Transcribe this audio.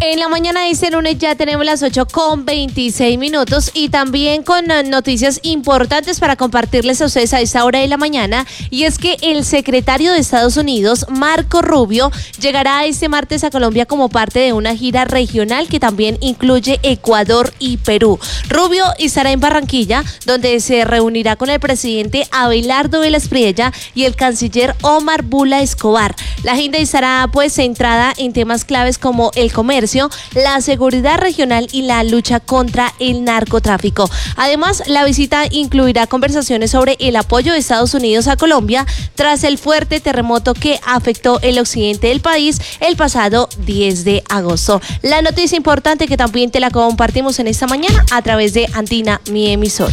En la mañana de este lunes ya tenemos las 8:26 y también con noticias importantes para compartirles a ustedes a esta hora de la mañana, y es que el secretario de Estados Unidos, Marco Rubio, llegará este martes a Colombia como parte de una gira regional que también incluye Ecuador y Perú. Rubio estará en Barranquilla, donde se reunirá con el presidente Abelardo Vélez Priella y el canciller Omar Bula Escobar. La agenda estará centrada en temas claves como el comercio, la seguridad regional y la lucha contra el narcotráfico. Además, la visita incluirá conversaciones sobre el apoyo de Estados Unidos a Colombia tras el fuerte terremoto que afectó el occidente del país el pasado 10 de agosto. La noticia importante que también te la compartimos en esta mañana a través de Andina, mi emisora.